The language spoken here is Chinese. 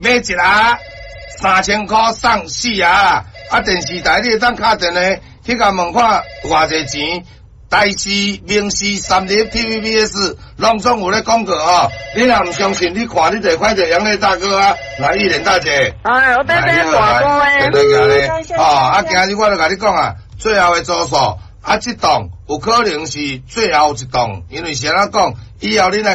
买一盒3000块送4盒啦。啊，电视台你会当敲电话去甲问看偌济钱。台视、明视、三立、TVBS 拢总有咧广告哦。你若唔相信，你看你就看到杨丽大哥啊，来玉莲大姐。 哎，我等等大哥诶。 哦，啊，今日我就甲你讲啊，最后的组数啊，这档有可能是最后一档，因为谁人讲以后你来。